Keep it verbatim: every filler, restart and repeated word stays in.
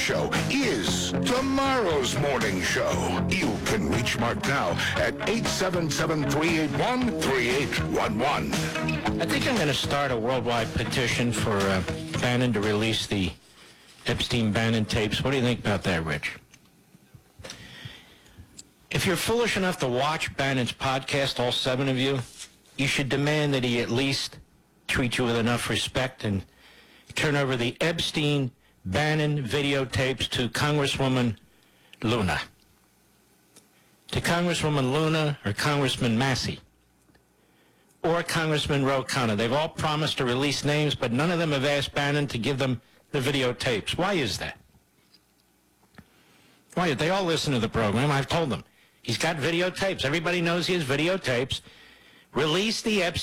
Show is tomorrow's morning show. You can reach Mark now at eight seven seven, three eight one, three eight one one. I think I'm going to start a worldwide petition for uh, Bannon to release the Epstein-Bannon tapes. What do you think about that, Rich? If you're foolish enough to watch Bannon's podcast, all seven of you, you should demand that he at least treat you with enough respect and turn over the Epstein-Bannon videotapes to Congresswoman Luna. To Congresswoman Luna or Congressman Massey or Congressman Ro Khanna. They've all promised to release names, but none of them have asked Bannon to give them the videotapes. Why is that? Why? They all listen to the program. I've told them. He's got videotapes. Everybody knows he has videotapes. Release the Epstein